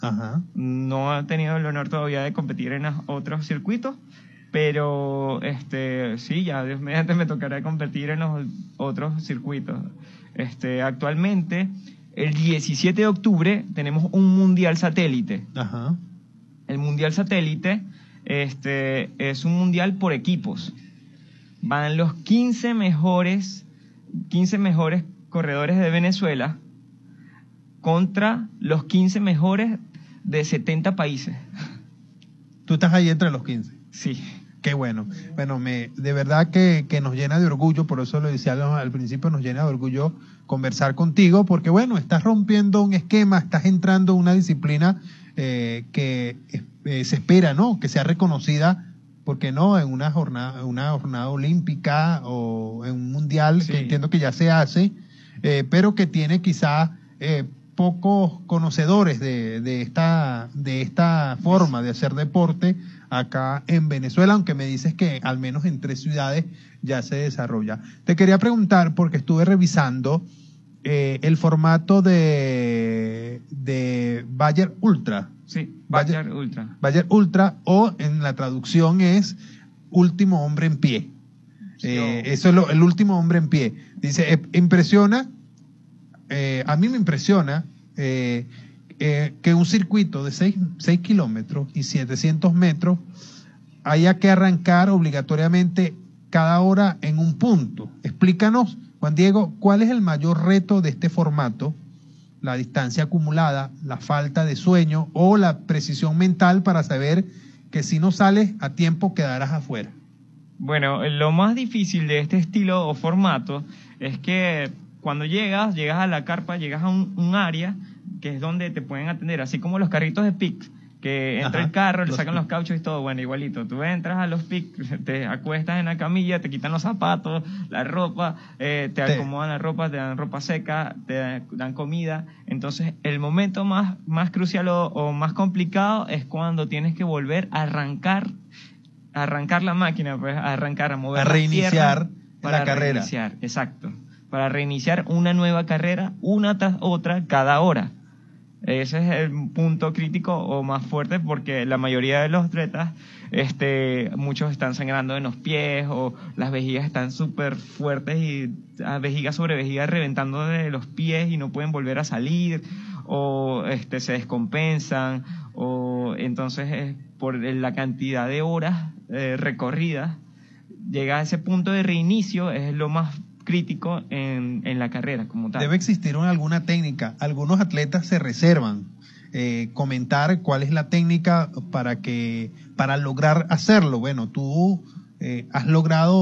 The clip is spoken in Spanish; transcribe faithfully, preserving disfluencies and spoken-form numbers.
Ajá. No he tenido el honor todavía de competir en otros circuitos, pero este sí, ya Dios mediante me tocará competir en los otros circuitos. Este, actualmente, el diecisiete de octubre, tenemos un mundial satélite. Ajá. El mundial satélite este, es un mundial por equipos. Van los quince mejores, quince mejores corredores de Venezuela contra los quince mejores de setenta países. Tú estás ahí entre los quince. Sí. Qué bueno. Bueno, me, de verdad que, que nos llena de orgullo, por eso lo decía al, al principio, nos llena de orgullo conversar contigo, porque bueno, estás rompiendo un esquema, estás entrando en una disciplina eh, que eh, se espera, ¿no? Que sea reconocida, ¿por qué no? En una jornada, una jornada olímpica o en un mundial, sí, que entiendo que ya se hace, eh, pero que tiene quizá eh, pocos conocedores de, de esta, de esta forma de hacer deporte acá en Venezuela, aunque me dices que al menos en tres ciudades ya se desarrolla. Te quería preguntar, porque estuve revisando eh, el formato de, de Bayer Ultra. Sí, Bayer, Bayer Ultra. Bayer Ultra, o en la traducción es Último Hombre en Pie. Sí, eh, eso es lo, el último hombre en pie. Dice, eh, impresiona, eh, a mí me impresiona eh, Eh, que un circuito de seis kilómetros y setecientos metros haya que arrancar obligatoriamente cada hora en un punto. Explícanos, Juan Diego, ¿cuál es el mayor reto de este formato? La distancia acumulada, la falta de sueño o la precisión mental para saber que si no sales a tiempo quedarás afuera. Bueno, lo más difícil de este estilo o formato es que cuando llegas, llegas a la carpa, llegas a un, un área que es donde te pueden atender, así como los carritos de pick, que entra, ajá, el carro, le sacan los cauchos y todo, bueno, igualito. Tú entras a los pick, te acuestas en la camilla, te quitan los zapatos, la ropa, eh, te, te acomodan la ropa, te dan ropa seca, te dan comida. Entonces, el momento más, más crucial o, o más complicado es cuando tienes que volver a arrancar, a arrancar la máquina, pues, a arrancar, a mover a reiniciar para la carrera. Reiniciar, exacto. Para reiniciar una nueva carrera, una tras otra, cada hora. Ese es el punto crítico o más fuerte, porque la mayoría de los atletas, este, muchos están sangrando en los pies o las vejigas están súper fuertes y a vejiga sobre vejiga reventando de los pies y no pueden volver a salir, o este, se descompensan, o entonces eh, por la cantidad de horas eh, recorridas, llega a ese punto de reinicio, es lo más crítico en, en la carrera como tal. Debe existir una, alguna técnica. Algunos atletas se reservan eh, comentar cuál es la técnica para que para lograr hacerlo. Bueno, tú eh, has logrado